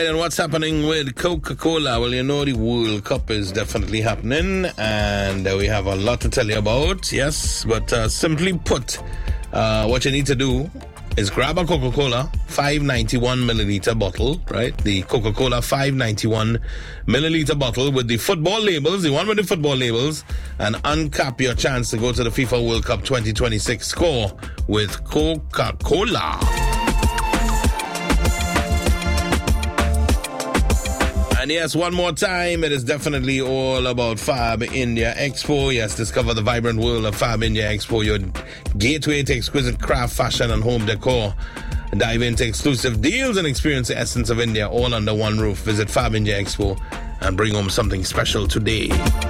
right, and what's happening with Coca-Cola? Well, you know the World Cup is definitely happening, and we have a lot to tell you about, yes. But simply put, what you need to do is grab a Coca-Cola 591 milliliter bottle, right? The Coca-Cola 591 milliliter bottle with the football labels, the one with the football labels, and uncap your chance to go to the FIFA World Cup 2026. Score with Coca-Cola. And yes, one more time, it is definitely all about Fab India Expo. Yes, discover the vibrant world of Fab India Expo, your gateway to exquisite craft, fashion, and home decor. Dive into exclusive deals and experience the essence of India all under one roof. Visit Fab India Expo and bring home something special today.